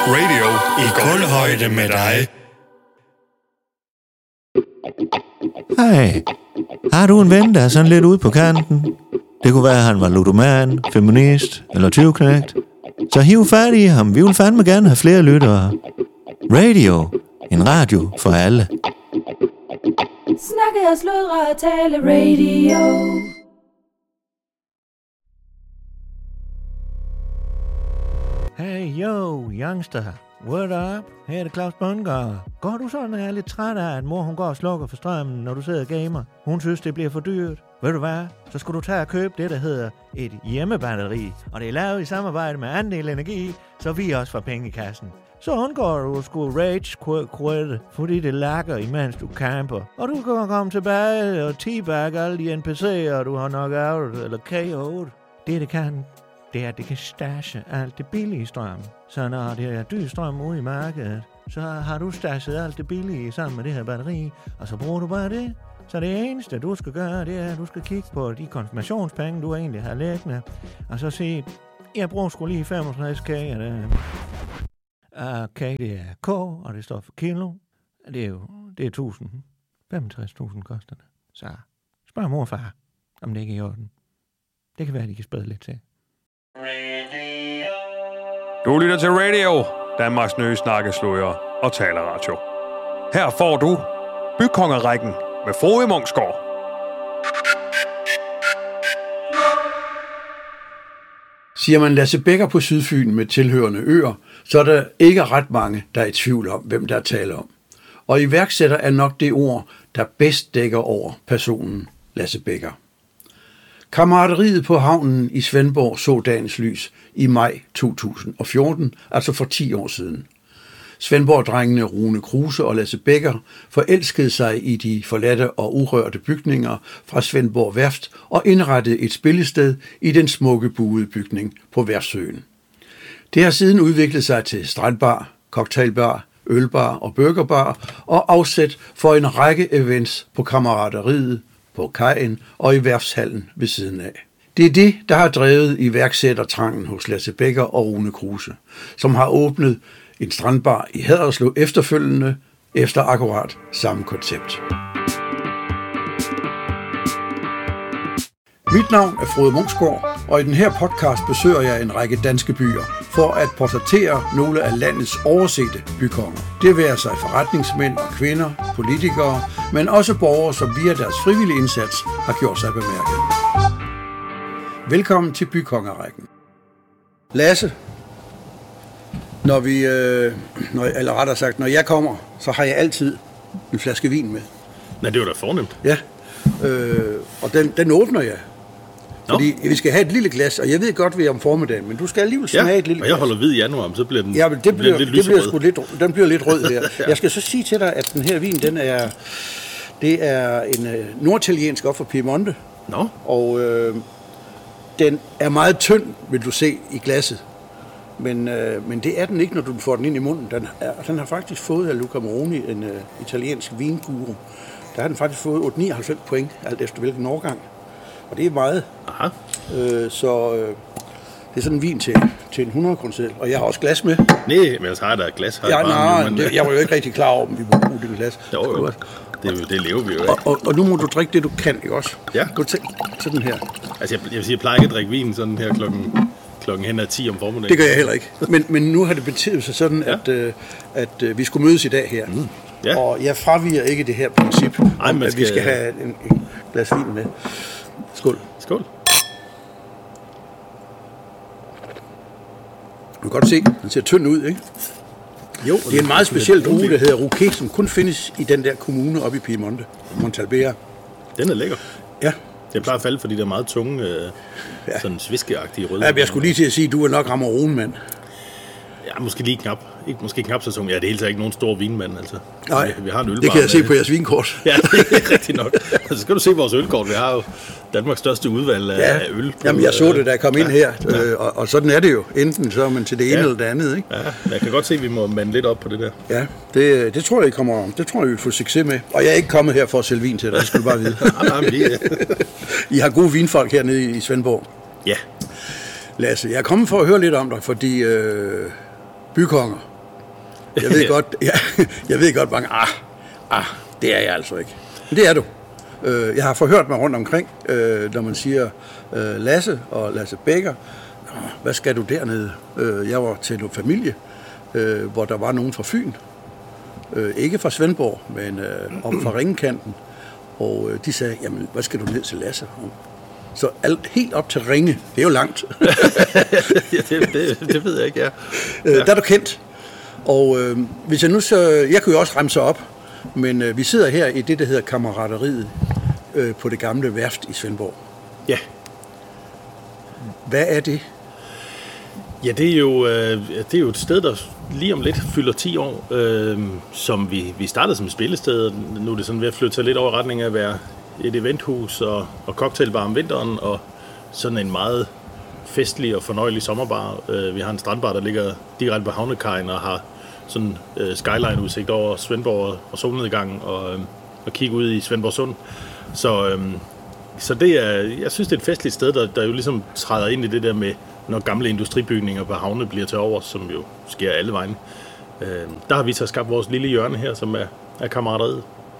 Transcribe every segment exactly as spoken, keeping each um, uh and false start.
Radio i kulhøjde med dig. Hej. Har du en ven, der er sådan lidt ude på kanten? Det kunne være, at han var ludoman, feminist eller tyveknægt. Så hiv fat i ham. Vi vil fandme gerne have flere lyttere. Radio. En radio for alle. Snakke og sludre og tale radio. Hey yo, youngster. What up? Her er det Claus Bundgaard. Går du sådan og er lidt træt af, at mor hun går og slukker for strømmen, når du sidder og gamer? Hun synes, det bliver for dyrt. Ved du hvad? Så skal du tage og købe det, der hedder et hjemmebatteri. Og det er lavet i samarbejde med Andel Energi, så vi også får penge i kassen. Så undgår du at skulle rage quit, fordi det lakker, imens du camper. Og du kan komme tilbage og teabag alle de N P C'er, du har knockout eller K O'd. Det, det kan, det er, at det kan stashe alt det billige strøm. Så når det er dyr strøm ude i markedet, så har du stashet alt det billige sammen med det her batteri, og så bruger du bare det. Så det eneste, du skal gøre, det er, at du skal kigge på de konfirmationspenge, du egentlig har liggende, og så sige, jeg bruger sgu lige femogtres K af det. Okay, det er K, og det står for kilo. Det er jo, det er tusind. femogtres tusind koster det. Så spørg mor og far, om det ikke er i orden. Det kan være, de kan spæde lidt til. Du lytter til Radio, Danmarks nye snakkesludder og taleradio. Her får du Bykongerækken med Frode Munksgaard. Siger man Lasse Becker på Sydfyn med tilhørende øer, så er der ikke ret mange, der er i tvivl om, hvem der taler om. Og iværksætter er nok det ord, der bedst dækker over personen Lasse Becker. Kammerateriet på havnen i Svendborg så dagens lys i maj to tusind og fjorten, altså for ti år siden. Svendborg-drengene Rune Kruse og Lasse Becker forelskede sig i de forladte og urørte bygninger fra Svendborg Værft og indrettede et spillested i den smukke buede bygning på Værsøen. Det har siden udviklet sig til strandbar, cocktailbar, ølbar og burgerbar og afsæt for en række events på Kammerateriet, på kajen og i værftshallen ved siden af. Det er det, der har drevet iværksættertrangen hos Lasse Becker og Rune Kruse, som har åbnet en strandbar i Haderslev efterfølgende efter akkurat samme koncept. Mit navn er Frode Munksgaard, og i den her podcast besøger jeg en række danske byer for at portrættere nogle af landets oversete bykonger. Det vil sig forretningsmænd og kvinder, politikere, men også borgere, som via deres frivillige indsats har gjort sig bemærket. Velkommen til Bykongerækken. Lasse, når vi, øh, når, eller rettere sagt, når jeg kommer, så har jeg altid en flaske vin med. Nej, det var da fornemt. Ja, øh, og den, den åbner jeg. Fordi vi skal have et lille glas, og jeg ved godt, vi er om formiddagen, men du skal alligevel smage ja, et lille glas. Ja, og jeg holder hvid i januar, så bliver den, ja, men det bliver, bliver lidt det bliver sgu lidt, den bliver lidt rød her. ja. Jeg skal så sige til dig, at den her vin, den er, det er en uh, norditaliensk op fra Piemonte. Nå. Og øh, den er meget tynd, vil du se, i glasset. Men, øh, men det er den ikke, når du får den ind i munden. Den, er, den har faktisk fået af Luca Moroni, en øh, italiensk vinguru. Der har den faktisk fået otte komma nioghalvfems point, alt efter hvilken årgang. Og det er meget. Aha. Øh, så øh, det er sådan en vin til, til en hundrede kroner seddel. Og jeg har også glas med. Nej, men jeg har da et glas her. Ja, nej, det, jeg var jo ikke rigtig klar over, om vi må bruge det glas. Jo, jo. Det, det lever vi jo af. Og, og, og nu må du drikke det, du kan, ikke også? Ja. Gå til sådan her. Altså, jeg, jeg vil sige, jeg plejer ikke at drikke vin sådan her klokken, klokken hen ad ti om formiddagen. Det gør jeg heller ikke. Men, men nu har det betydet sig sådan, ja. at, øh, at øh, vi skulle mødes i dag her. Mm. Ja. Og jeg fraviger ikke det her princip, Ej, om, at skal... vi skal have en, en glas vin med. Skål. Skål. Du kan godt se, den ser tynd ud, ikke? Jo, det er en meget speciel drue, der hedder Rouquet, som kun findes i den der kommune oppe i Piemonte, Montalbera. Den er lækker. Ja. Det plejer at falde, fordi der er meget tunge, øh, ja. sådan sviskeagtige røde. Ja, jeg skulle lige til at sige, at du er nok Amarone-mand. Ja, måske lige knap. Ikke, måske knap så tung. Ja, det er helt sikkert ikke nogen stor vinmand, altså. Nej, vi, vi har en ølbar, det kan jeg se med. på jeres vinkort. Ja, det er rigtigt nok. Så skal du se vores ølkort. Vi har jo Danmarks største udvalg af ja. øl. På, Jamen, jeg så det, da jeg kom ja. ind her, Ja. øh, og, og sådan er det jo. Enten så er man til det ene ja. eller det andet, ikke? Ja, jeg kan godt se, at vi må mande lidt op på det der. Ja, det, det tror jeg, I kommer, det tror jeg, I vil få succes med. Og jeg er ikke kommet her for at sælge vin til dig, det skal du bare vide. nej, nej, men det, I har gode vinfolk hernede i Svendborg. Ja. Lasse, jeg er kommet for at høre lidt om dig, fordi øh, bykonger, Jeg ved godt, jeg, jeg ved godt mange, ah, ah, det er jeg altså ikke. Men det er du. Jeg har forhørt mig rundt omkring, når man siger Lasse og Lasse Becker. Hvad skal du dernede? Jeg var til noget familie, hvor der var nogen fra Fyn. Ikke fra Svendborg, men om fra Ringekanten. Og de sagde, jamen, hvad skal du ned til Lasse? Så alt helt op til Ringe, det er jo langt. ja, det, det, det ved jeg ikke, ja. ja. Der er du kendt. Og øh, hvis jeg nu så, jeg kunne jo også remse op, men øh, vi sidder her i det, der hedder Kammerateriet øh, på det gamle værft i Svendborg. Ja. Hvad er det? Ja, det er jo, øh, det er jo et sted, der lige om lidt fylder ti år, øh, som vi, vi startede som et spillested. Nu er det sådan ved at flytte sig lidt over retning af at være et eventhus og, og cocktailbar om vinteren, og sådan en meget festlig og fornøjelig sommerbar. Øh, vi har en strandbar, der ligger direkte på havnekajen og har sådan øh, skyline-udsigt over Svendborg og solnedgang og, øh, og kigge ud i Svendborg Sund. Så, øh, så det er, jeg synes, det er et festligt sted, der, der jo ligesom træder ind i det der med, når gamle industribygninger på havne bliver til over, som jo sker alle vejen. Øh, der har vi så skabt vores lille hjørne her, som er, er Kammerateriet.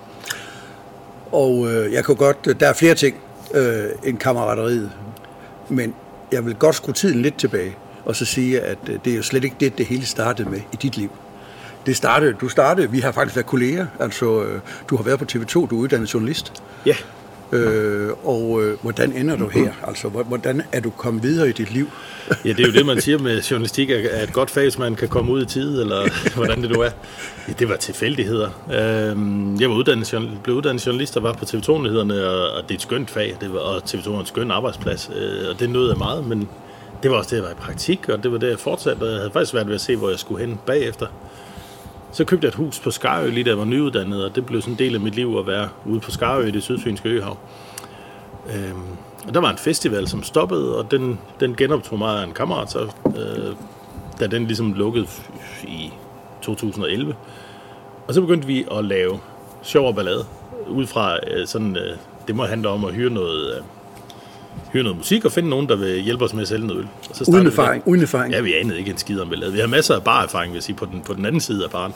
Og øh, jeg kunne godt, der er flere ting øh, end Kammerateriet, men jeg vil godt skrue tiden lidt tilbage og så sige, at øh, det er jo slet ikke det, det hele startede med i dit liv. Det startede, du startede, vi har faktisk været kolleger, altså øh, du har været på T V to, du er uddannet journalist. Ja. Øh, og øh, hvordan ender du her? Altså, hvordan er du kommet videre i dit liv? Ja, det er jo det, man siger med journalistik, er et godt fag, man kan komme ud i tide, eller hvordan det nu er. Ja, det var tilfældigheder. Jeg var uddannet, blev uddannet journalist og var på T V to-nyhederne, og det er et skønt fag, det var, og T V to var en skøn arbejdsplads, og det nød jeg meget, men det var også det, jeg var i praktik, og det var det, jeg fortsatte, og jeg havde faktisk været ved at se, hvor jeg skulle hen bagefter. Så købte jeg et hus på Skarø, lige da jeg var nyuddannet, og det blev sådan en del af mit liv at være ude på Skarø i det sydfynske øhav. Øhm, og der var en festival, som stoppede, og den, den genoptog mig af en kammerat, så, øh, da den ligesom lukkede i to tusind og elleve. Og så begyndte vi at lave sjov og ballade, ud fra øh, sådan, øh, det må handle om at hyre noget, øh, hyre noget musik og finde nogen, der vil hjælpe os med at sælge noget øl. Og så uden erfaring, uden erfaring. Ja, vi anede ikke en skid om, hvad vi lavede. Vi har masser af barerfaring, vil jeg sige, på den, på den anden side af baren.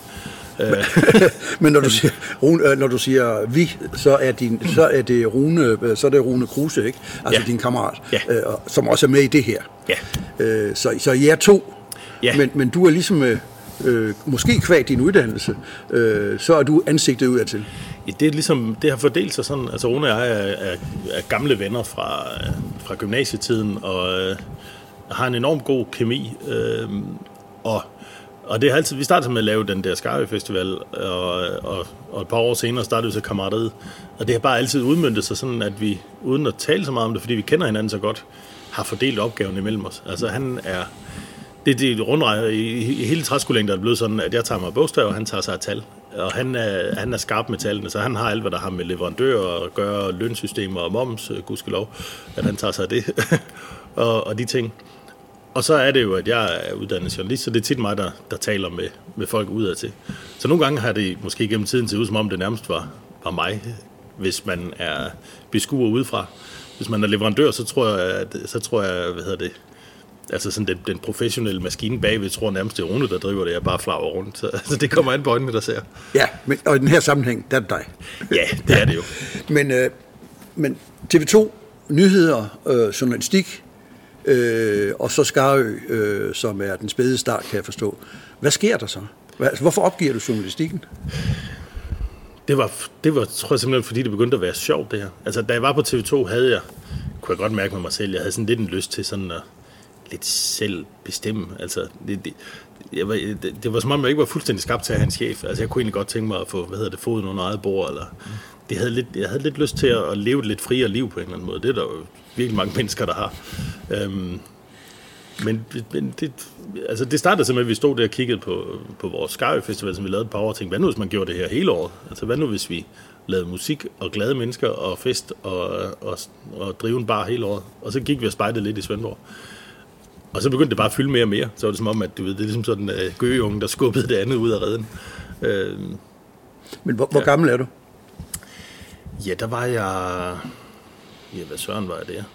Men når du siger, Rune, når du siger vi, så er, din, så er det Rune, så er det Rune Kruse, ikke? Altså ja. Din kammerat, ja. øh, som også er med i det her. Ja. Øh, så, så I er to, ja. men, men du er ligesom, øh, måske kvæg din uddannelse, øh, så er du ansigtet udadtil. Ja, det er ligesom, det har fordelt sig sådan, altså Rune og jeg er, er, er gamle venner fra, fra gymnasietiden, og øh, har en enorm god kemi, øh, og Og det har altid, vi startede med at lave den der Skarø Festival, og, og, og et par år senere startede vi så Kammerateriet. Og det har bare altid udmøntet sig sådan, at vi, uden at tale så meget om det, fordi vi kender hinanden så godt, har fordelt opgaven imellem os. Altså han er, det, det rundrejer i, i hele træskolængden er det blevet sådan, at jeg tager mig bogstaver, og han tager sig af tal. Og han er, han er skarp med tallene, så han har alt, hvad der har med leverandører at gøre, lønsystemer og moms, gudskelov, at han tager sig af det, og, og de ting. Og så er det jo, at jeg er uddannet journalist, så det er tit mig, der, der taler med, med folk udadtil. Så nogle gange har det måske gennem tiden set ud, som om det nærmest var, var mig, hvis man er beskuer udefra. Hvis man er leverandør, så tror jeg, at, så tror jeg, hvad hedder det, altså sådan den, den professionelle maskine bagved, tror nærmest det er Rune, der driver det, jeg bare flager rundt. Så altså, det kommer an på øjnene, der ser. Ja, men, og i den her sammenhæng, der er det dig. Ja, det er det jo. men, øh, men T V to, nyheder, øh, journalistik, Øh, og så Skarø, øh, som er den spæde start, kan jeg forstå. Hvad sker der så? Hvorfor opgiver du journalistikken? Det var, det var, tror jeg simpelthen, fordi det begyndte at være sjovt, det her. Altså, da jeg var på T V to, havde jeg, kunne jeg godt mærke med mig selv, jeg havde sådan lidt en lyst til sådan at lidt selv bestemme. Altså, det, det, jeg var, det, det var som om, jeg ikke var fuldstændig skabt til at have en chef. Altså, jeg kunne egentlig godt tænke mig at få, hvad hedder det, foden under eget bord, eller det havde lidt, jeg havde lidt lyst til at, at leve et lidt friere liv på en eller anden måde. Det er der jo virkelig mange mennesker, der har. Øhm, men men det, altså det startede simpelthen, at vi stod der og kiggede på, på vores Skarø Festival, som vi lavede et par år, og tænkte, hvad nu hvis man gjorde det her hele året? Altså hvad nu hvis vi lavede musik og glade mennesker og fest og, og, og drive en bar hele året? Og så gik vi og spejdede lidt i Svendborg. Og så begyndte det bare at fylde mere og mere. Så var det som om, at du ved, det er ligesom sådan en uh, gøgeunge, der skubbede det andet ud af redden. Øhm, men hvor, hvor ja. gammel er du? Ja, der var jeg... Ja, hvad søren var jeg der?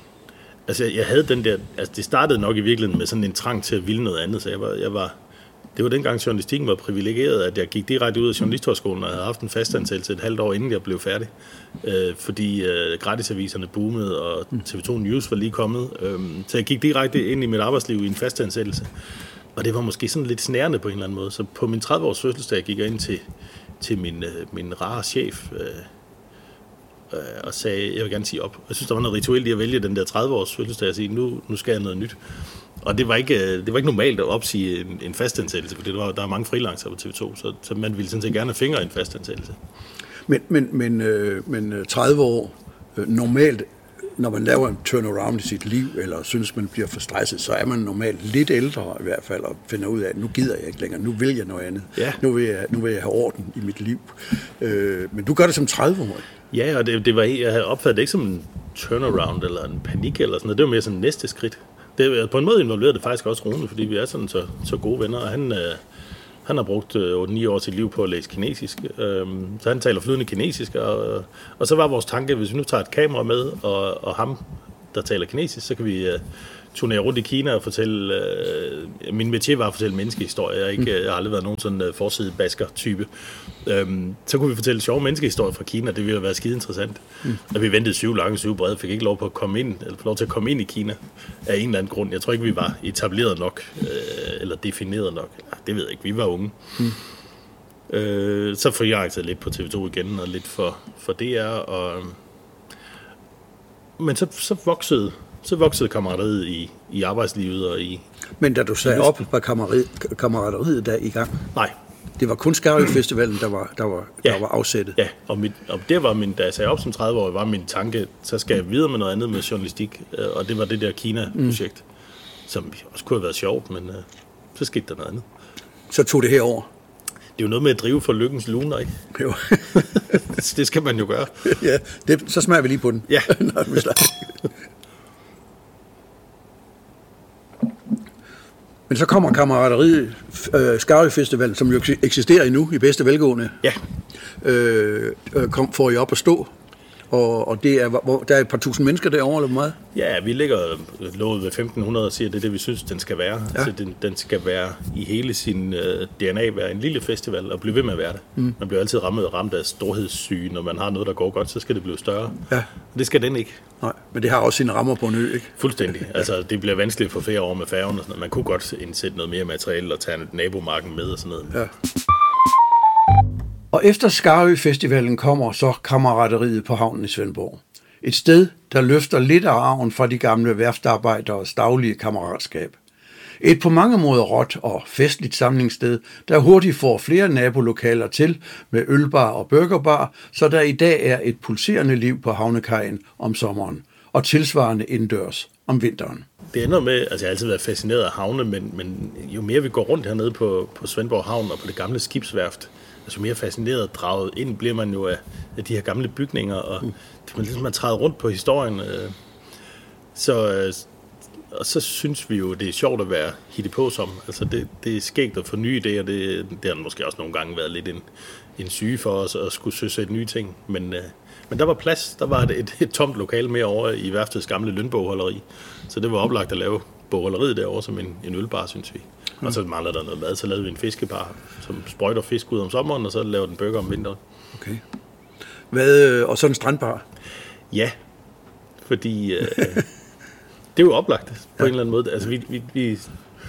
Altså, jeg havde den der... Altså, det startede nok i virkeligheden med sådan en trang til at ville noget andet, så jeg var... Jeg var det var dengang journalistikken var privilegeret, at jeg gik direkte ud af journalisthøjskolen og havde haft en fastansættelse et halvt år inden jeg blev færdig. Øh, fordi øh, gratisaviserne boomede, og T V to News var lige kommet. Øh, så jeg gik direkte ind i mit arbejdsliv i en fastansættelse. Og det var måske sådan lidt snærende på en eller anden måde. Så på min tredive års fødselsdag gik jeg ind til, til min, øh, min rare chef øh, øh, og sagde, jeg vil gerne sige op. Jeg synes, der var noget rituelt i at vælge den der tredive års fødselsdag og sige, nu, nu skal jeg noget nyt. Og det var ikke, det var ikke normalt at opsige en, en fastansættelse, fordi der, var, der er mange freelancer på T V to, så, så man ville sådan set gerne have fingre i en fastansættelse. Men, men, men, øh, men tredive år, øh, normalt, når man laver en turnaround i sit liv, eller synes, man bliver for stresset, så er man normalt lidt ældre i hvert fald, og finder ud af, at nu gider jeg ikke længere, nu vil jeg noget andet. Ja. Nu, vil jeg, nu vil jeg have orden i mit liv. Øh, men du gør det som tredive-årig. Ja, og det, det var, jeg havde opfattet det ikke som en turnaround eller en panik eller sådan noget. Det var mere sådan næste skridt. Det, på en måde involverede det faktisk også Rune, fordi vi er sådan så, så gode venner, og han, øh, han har brugt otte ni år af sit liv på at læse kinesisk, øh, så han taler flydende kinesisk, og, og så var vores tanke, hvis vi nu tager et kamera med, og, og ham, der taler kinesisk, så kan vi øh, turnere rundt i Kina og fortælle, øh, min métier var at fortælle menneskehistorier, jeg har, ikke, jeg har aldrig været nogen sådan uh, forside-basker-type. Øhm, så kunne vi fortælle sjove menneskehistorier fra Kina, det ville være skide interessant. Mm. Og vi ventede syv lange, syv brede, fik ikke lov på at komme ind, eller lov til at komme ind i Kina af en eller anden grund. Jeg tror ikke, vi var etableret nok, øh, eller defineret nok. Ja, det ved jeg ikke, vi var unge. Mm. Øh, så får jeg altså lidt på T V to igen, og lidt for, for D R. Og, men så, så voksede Så voksede kammerateriet i, i arbejdslivet og i... Men da du sagde op, var kammerat- kammerateriet der i gang? Nej. Det var kun Skarø Festivalen, der var, der var, ja. der var afsættet? Ja, og, mit, og det var min, da jeg sagde op som tredive-årig, var min tanke, så skal jeg videre med noget andet med journalistik, og det var det der Kina-projekt, mm. som også kunne have været sjovt, men uh, så skete der noget andet. Så tog det herover? Det er jo noget med at drive for lykkens luner, ikke? Jo. Det skal man jo gøre. Ja, det, så smager vi lige på den. Ja. Men så kommer kammerateriet, øh, Skarø Festival, som jo eksisterer endnu i bedste velgående. Ja. Øh, kom, får I op at stå, og, og det er, hvor, der er et par tusind mennesker derovre, eller hvor meget? Ja, vi ligger lovet ved femten hundrede og siger, at det er det, vi synes, den skal være. Ja. Altså, den, den skal være i hele sin uh, D N A, være en lille festival, og blive ved med at være det. Mm. Man bliver altid ramt, ramt af storhedssyge, når man har noget, der går godt, så skal det blive større. Ja. Det skal den ikke. Nej, men det har også sine rammer på en ø, ikke? Fuldstændig. Altså, det bliver vanskeligt for flere år med færgen og sådan noget. Man kunne godt indsætte noget mere materiale og tage nabomarken med og sådan noget. Ja. Og efter Skarø Festivalen kommer så kammerateriet på havnen i Svendborg. Et sted, der løfter lidt af arven fra de gamle værftarbejderes daglige kammeratskab. Et på mange måder råt og festligt samlingssted, der hurtigt får flere nabolokaler til med ølbar og burgerbar, så der i dag er et pulserende liv på havnekajen om sommeren, og tilsvarende indendørs om vinteren. Det ender med, altså jeg har altid været fascineret af havne, men, men jo mere vi går rundt hernede på, på Svendborg Havn og på det gamle skibsværft, altså mere fascineret draget ind bliver man jo af, af de her gamle bygninger, og mm. man ligesom man træder rundt på historien. Øh, så, øh, og så synes vi jo, det er sjovt at være hittet på som. Altså det, det er skægt at få nye idéer, det, det har måske også nogle gange været lidt en, en syge for os at skulle søge nye ting, men, øh, men der var plads, der var et, et, et tomt lokale mere over i værftets gamle lønbogholderi, så det var oplagt at lave bogholderiet derovre som en, en ølbar, synes vi. Og så mangler der noget mad, så lavede vi en fiskebar, som sprøjter fisk ud om sommeren, og så laver den burger om vinteren. Okay. Hvad, og så en strandbar? Ja, fordi øh, det er jo oplagt på ja. en eller anden måde. Altså vi, vi, vi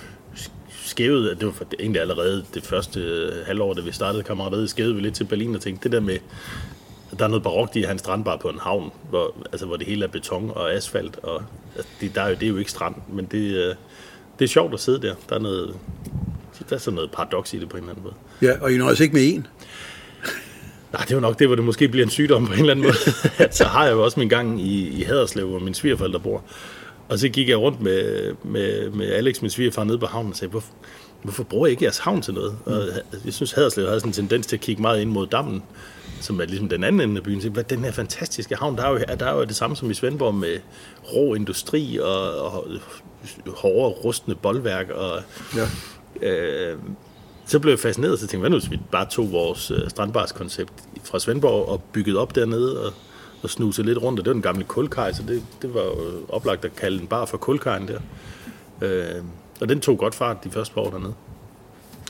skævede, det var for, egentlig allerede det første halvår, da vi startede kammerateriet, skævede vi lidt til Berlin og tænkte, det der med, der er noget barokt i at have en strandbar på en havn, hvor, altså, hvor det hele er beton og asfalt, og altså, det, der er jo, det er jo ikke strand, men det øh, det er sjovt at sidde der. Der er noget, der er sådan noget paradoks i det på en eller anden måde. Ja, og I når altså ikke med en? Nej, det er jo nok det, hvor det måske bliver en sygdom på en eller anden måde. Så har jeg jo også min gang i, i Haderslev, hvor min svigerforældre bor. Og så gik jeg rundt med, med, med Alex, min svigerfar, nede på havnen og sagde, hvorfor, hvorfor bruger jeg ikke jeres havn til noget? Og jeg synes, Haderslev havde sådan en tendens til at kigge meget ind mod dammen, som er ligesom den anden ende af byen. Så den her fantastiske havn, der er, jo, der er jo det samme som i Svendborg med rå industri og, og hårde, rustne boldværk. Og, ja. øh, så blev jeg fascineret, og så tænkte jeg, hvad nu hvis vi bare tog vores øh, strandbarskoncept fra Svendborg og byggede op dernede og, og snusede lidt rundt. Og det var den gamle kulkaj, så det, det var jo oplagt at kalde den bare for kulkajen der. Øh, og den tog godt fart de første par år dernede.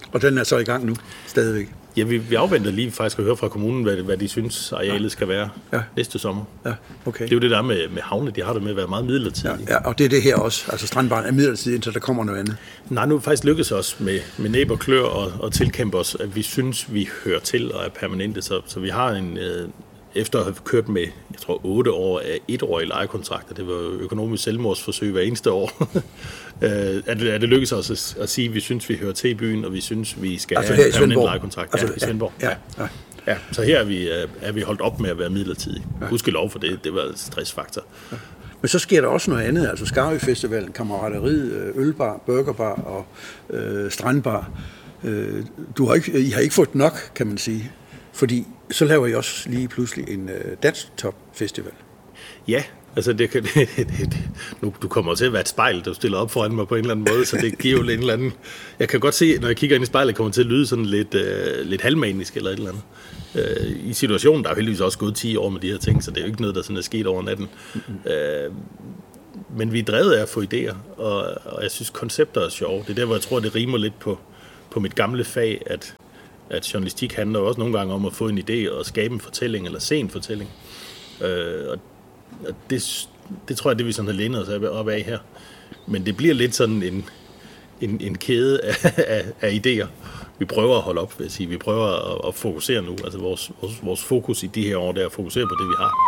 Og den er så i gang nu, stadigvæk? Ja, vi, vi afventer lige faktisk at høre fra kommunen, hvad, hvad de synes, arealet skal være ja. næste sommer. Ja, okay. Det er jo det der med, med havne, de har det med at være meget midlertidige. Ja, ja, og det er det her også. Altså strandbaren er midlertidig, indtil der kommer noget andet. Nej, nu er det faktisk lykkedes os med, med næb og klør og, og tilkæmpe os, at vi synes, vi hører til og er permanente. Så, så vi har en, øh, efter at have kørt med, jeg tror, otte år af etårige lejekontrakter, det var jo økonomisk selvmordsforsøg hver eneste år, er det, er det lykkedes os at, at sige, at vi synes, vi hører til i byen, og vi synes, vi skal altså have en permanent lejekontrakt. Altså, ja, i Svendborg. Ja, ja, ja. Ja, så her er vi, er vi holdt op med at være midlertidige. Ja. Husk lov for det, det var en stressfaktor. Ja. Men så sker der også noget andet, altså Skarø Festivalen, Kammerateriet, ølbar, burgerbar og øh, strandbar. Øh, du har ikke, I har ikke fået nok, kan man sige, fordi så laver I også lige pludselig en øh, dansk top festival. Ja, altså det kan, det, det, det, nu, du kommer til at være et spejl, der stiller op foran mig på en eller anden måde, så det giver jo en eller anden... Jeg kan godt se, når jeg kigger ind i spejlet, kommer til at lyde sådan lidt, øh, lidt halvmanisk eller et eller andet. Øh, I situationen, der er jo heldigvis også gået ti år med de her ting, så det er jo ikke noget, der sådan er sket over natten. Mm-hmm. Øh, men vi er drevet af at få idéer, og, og jeg synes, koncepter er sjove. Det er der, hvor jeg tror, det rimer lidt på, på mit gamle fag, at, at journalistik handler også nogle gange om at få en idé og skabe en fortælling, eller se en fortælling. Øh, og og det, det tror jeg, det vi sådan har lænet os op af her. Men det bliver lidt sådan en, en, en kæde af, af, af idéer. Vi prøver at holde op, vil jeg sige. Vi prøver at, at fokusere nu. Altså vores, vores, vores fokus i de her år, det er at fokusere på det, vi har.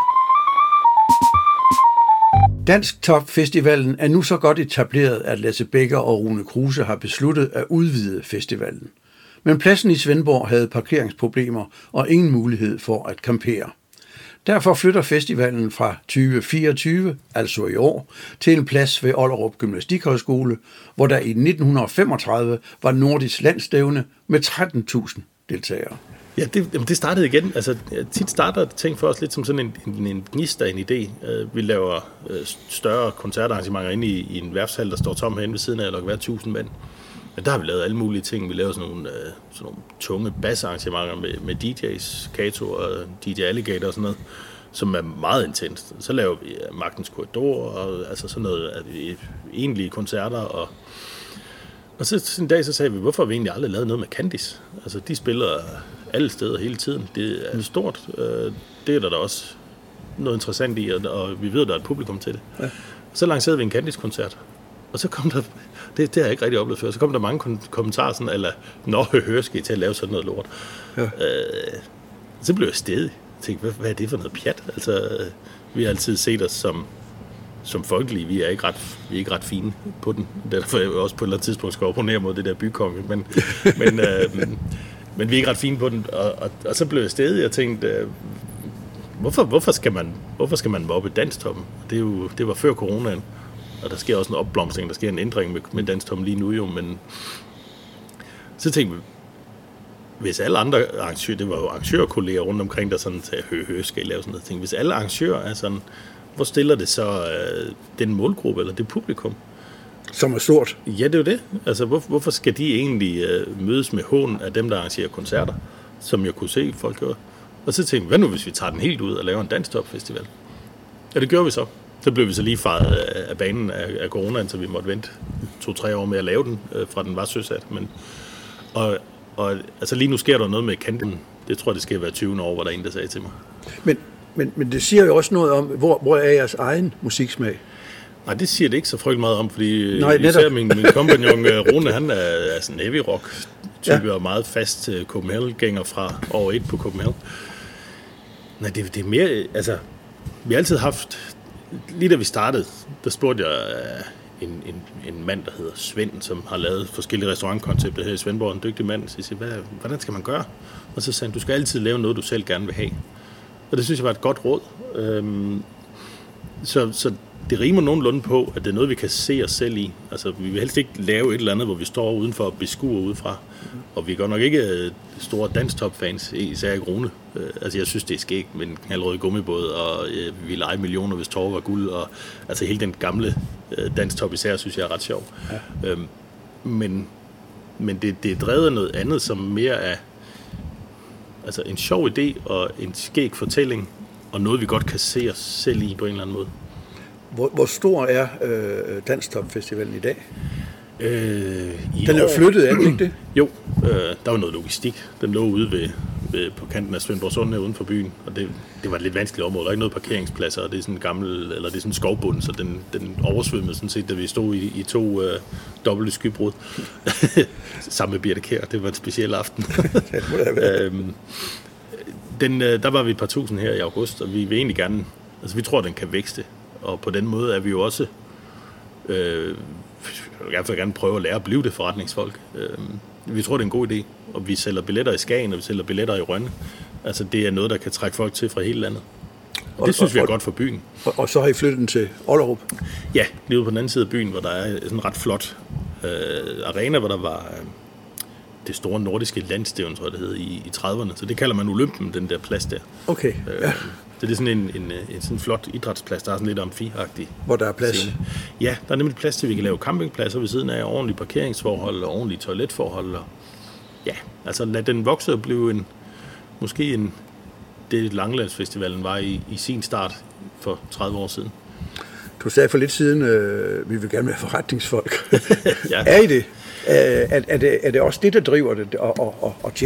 Dansk Top Festivalen er nu så godt etableret, at Lasse Becker og Rune Kruse har besluttet at udvide festivalen. Men pladsen i Svendborg havde parkeringsproblemer og ingen mulighed for at campere. Derfor flytter festivalen fra tyve fireogtyve, altså i år, til en plads ved Ollerup Gymnastikhøjskole, hvor der i nitten femogtredive var nordisk landstævne med tretten tusind deltagere. Ja, det, jamen det startede igen. Altså, tit starter ting for os lidt som sådan en, en, en gnist af en idé. Vi laver større koncertarrangementer inde i, i en værftshal, der står tom herinde ved siden af, eller der kan være tusind mand. Men der har vi lavet alle mulige ting. Vi laver sådan nogle, sådan nogle tunge bassarrangementer med, med D J's, Kato og D J Alligator og sådan noget, som er meget intenst. Så laver vi Magtens Korridor og altså sådan noget, egentlige koncerter. Og, og så en dag så sagde vi, hvorfor har vi egentlig aldrig lavet noget med Candice? Altså de spiller alle steder hele tiden. Det er stort. Det er der da også noget interessant i, og vi ved, at der er et publikum til det. Ja. Så lancerede vi en Candice-koncert. Og så kom der, det, det har jeg ikke rigtig oplevet før, så kom der mange kommentarer sådan, eller, nå, hør, skal I til at lave sådan noget lort. Ja. Øh, så blev jeg stedig. Jeg tænkte, hvad, hvad er det for noget pjat? Altså, vi har altid set os som, som folkelige, vi er ikke ret, vi er ikke ret fine på den. Derfor er jeg også på et eller andet tidspunkt skal opponere mod det der bykonge, men, men, øh, men vi er ikke ret fine på den. Og, og, og så blev jeg stedig, og tænkte, øh, hvorfor, hvorfor, skal man, hvorfor skal man mobbe danstoppen? Det, er jo, det var før coronaen. Og der sker også en opblomstring, der sker en ændring med, med danstoppen lige nu jo, men så tænkte vi, hvis alle andre arrangører, det var jo arrangørkolleger rundt omkring, der sådan sagde, hø, hø, skal I lave sådan noget ting. Hvis alle arrangører er sådan, hvor stiller det så øh, den målgruppe eller det publikum? Som er stort. Ja, det er jo det. Altså, hvor, hvorfor skal de egentlig øh, mødes med hån af dem, der arrangerer koncerter, som jeg kunne se folk gøre? Og så tænkte vi, hvad nu hvis vi tager den helt ud og laver en danstop-festival? Ja, det gør vi så. Så blev vi så lige faret af banen af, af coronaen, så vi måtte vente to-tre år med at lave den, øh, fra den var søsat. Men, og, og altså lige nu sker der noget med kanten. Det tror jeg, det skal være tyvende år, hvor der er en, der sagde til mig. Men, men, men det siger jo også noget om, hvor, hvor er jeres egen musiksmag? Nej, det siger det ikke så frygtelig meget om, fordi Nej, især min, min kompagnon Rune, han er, er sådan en heavy rock type, ja. Og meget fast Copenhagen-gænger fra over et på Copenhagen. Nej, det, det er mere, altså, vi har altid haft, lige da vi startede, der spurgte jeg en, en, en mand, der hedder Svend, som har lavet forskellige restaurantkoncepter her i Svendborg, en dygtig mand, så jeg siger, hvad, hvordan skal man gøre? Og så sagde han, du skal altid lave noget, du selv gerne vil have. Og det synes jeg var et godt råd. Øhm, så, så det rimer nogenlunde på, at det er noget, vi kan se os selv i. Altså, vi vil helst ikke lave et eller andet, hvor vi står udenfor og beskuer udefra. Mm-hmm. Og vi er godt nok ikke store danstop-fans, især ikke Rune. Altså, jeg synes, det er skægt med en knaldrød gummibåd, og øh, vi leger millioner, hvis tårer var guld. Og, altså, hele den gamle øh, danstop især, synes jeg er ret sjov. Ja. Øhm, men men det, det er drevet af noget andet, som mere er altså, en sjov idé og en skæg fortælling, og noget, vi godt kan se os selv i på en eller anden måde. Hvor, hvor stor er øh, Danstop Festivalen i dag? Øh, i Den er jo år- flyttet, er den ikke det? Jo, øh, der var noget logistik. Den lå ude ved, ved, på kanten af Svendborgsund uden for byen, og det, det var et lidt vanskeligt område. Der er ikke noget parkeringspladser, og det er sådan en gammel, eller det er sådan en skovbund, så den, den oversvømmede sådan set, da vi stod i, i to øh, dobbelte skybrud sammen med Birte Kjær. Det var en speciel aften. øhm, den, øh, der var vi et par tusind her i august, og vi vil egentlig gerne, altså vi tror, at den kan vækste, og på den måde er vi jo også øh, jeg vil i hvert fald gerne prøve at lære at blive det forretningsfolk. Øh, vi tror, det er en god idé, og vi sælger billetter i Skagen, og vi sælger billetter i Rønne. Altså, det er noget, der kan trække folk til fra hele landet. Og det synes vi er godt for byen. Og, og så har I flyttet den til Ollerup? Ja, lige ude på den anden side af byen, hvor der er sådan en ret flot øh, arena, hvor der var øh, det store nordiske landstævn, tror jeg det hed, i, i trediverne. Så det kalder man Olympen, den der plads der. Okay, øh, ja. Så det er sådan en, en, en sådan flot idrætsplads, der er sådan lidt amfi-agtig. Hvor der er plads? Scene. Ja, der er nemlig plads til, at vi kan lave campingpladser ved siden af, ordentlige parkeringsforhold og ordentlige toiletforhold. Og ja, altså lad den vokse og blive en, måske en, det Langelandsfestivalen var i, i sin start for tredive år siden. Du sagde for lidt siden, øh, vi vil gerne være forretningsfolk. Ja. Er I det? Er, er, det? Er det også det, der driver det, og, og, og